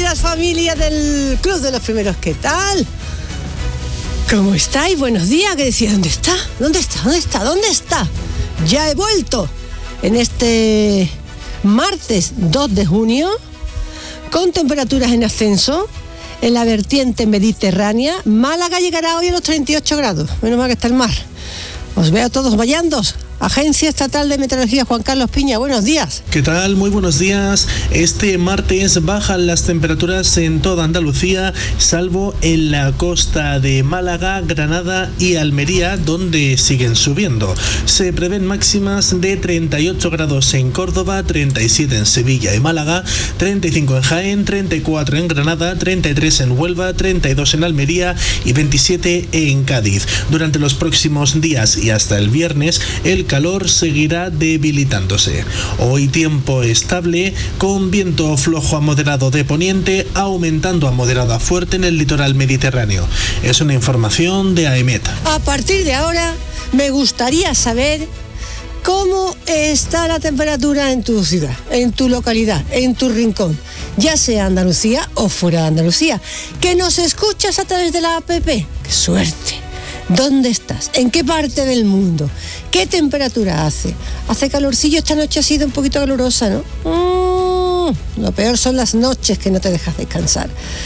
queridas familias del Club de los Primeros, ¿qué tal? ¿Cómo estáis? Buenos días. ¿Qué decía? ¿Dónde está? ¿Dónde está? ¿Dónde está? ¿Dónde está? Ya he vuelto en este martes 2 de junio con temperaturas en ascenso en la vertiente mediterránea. Málaga llegará hoy a los 38 grados. Menos mal que está el mar. Os veo a todos bailando. Agencia Estatal de Meteorología, Juan Carlos Piña, buenos días. ¿Qué tal? Muy buenos días. Este martes bajan las temperaturas en toda Andalucía, salvo en la costa de Málaga, Granada y Almería, donde siguen subiendo. Se prevén máximas de 38 grados en Córdoba, 37 en Sevilla y Málaga, 35 en Jaén, 34 en Granada, 33 en Huelva, 32 en Almería y 27 en Cádiz. Durante los próximos días y hasta el viernes, el calor seguirá debilitándose. Hoy tiempo estable con viento flojo a moderado de poniente, aumentando a moderado a fuerte en el litoral mediterráneo. Es una información de AEMET. A partir de ahora me gustaría saber cómo está la temperatura en tu ciudad, en tu localidad, en tu rincón, ya sea Andalucía o fuera de Andalucía. Que nos escuchas a través de la app. ¡Qué suerte! ¿Dónde estás? ¿En qué parte del mundo? ¿Qué temperatura hace? Hace calorcillo, esta noche ha sido un poquito calurosa, ¿no? Lo peor son las noches que no te dejas descansar.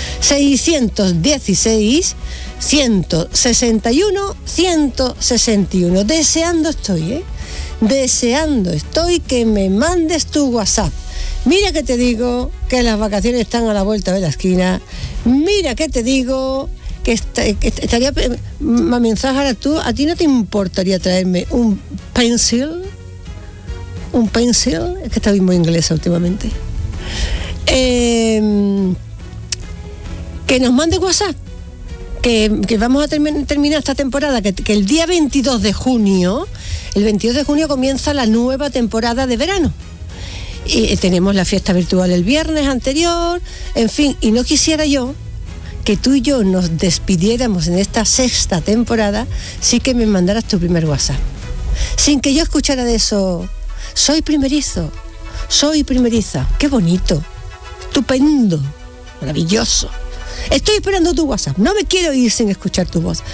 616, 161, 161. Deseando estoy, Deseando estoy que me mandes tu WhatsApp. Mira que te digo que las vacaciones están a la vuelta de la esquina. Mira que te digo que estaría mensaje ahora tú, ¿a ti no te importaría traerme un pencil? ¿Un pencil? Es que estoy muy inglesa últimamente. Que nos mande WhatsApp, que vamos a terminar esta temporada, que el día 22 de junio, el 22 de junio comienza la nueva temporada de verano. Y tenemos la fiesta virtual el viernes anterior, en fin, y no quisiera yo que tú y yo nos despidiéramos en esta sexta temporada, sí que me mandaras tu primer WhatsApp. Sin que yo escuchara de eso, soy primerizo, soy primeriza. Qué bonito, estupendo, maravilloso. Estoy esperando tu WhatsApp, no me quiero ir sin escuchar tu voz.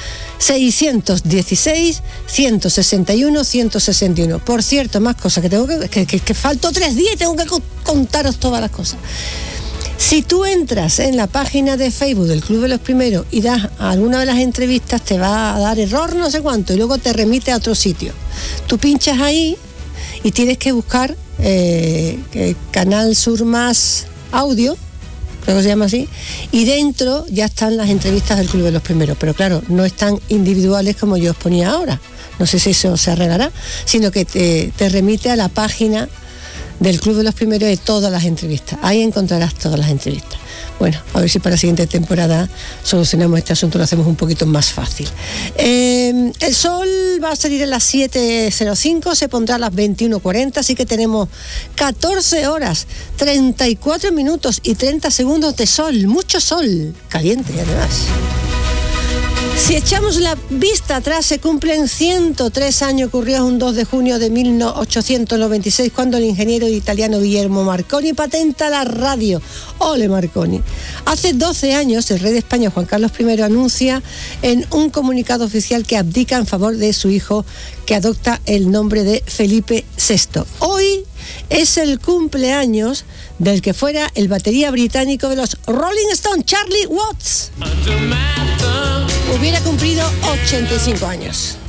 616, 161, 161. Por cierto, más cosas, que falto 3 días y tengo que contaros todas las cosas. Si tú entras en la página de Facebook del Club de los Primeros y das a alguna de las entrevistas, te va a dar error no sé cuánto y luego te remite a otro sitio. Tú pinchas ahí y tienes que buscar Canal Sur Más Audio, creo que se llama así, y dentro ya están las entrevistas del Club de los Primeros, pero claro, no están individuales como yo os ponía ahora. No sé si eso se arreglará, sino que te remite a la página del Club de los Primeros de todas las entrevistas. Ahí encontrarás todas las entrevistas. Bueno, a ver si para la siguiente temporada solucionamos este asunto, lo hacemos un poquito más fácil. El sol va a salir a las 7:05, se pondrá a las 21:40, así que tenemos 14 horas, 34 minutos y 30 segundos de sol, mucho sol, caliente además. Si echamos la vista atrás, se cumplen 103 años, ocurrió un 2 de junio de 1896, cuando el ingeniero italiano Guillermo Marconi patenta la radio. ¡Ole Marconi! Hace 12 años, el rey de España, Juan Carlos I, anuncia en un comunicado oficial que abdica en favor de su hijo, que adopta el nombre de Felipe VI. Hoy es el cumpleaños del que fuera el batería británico de los Rolling Stones, Charlie Watts. Hubiera cumplido 85 años.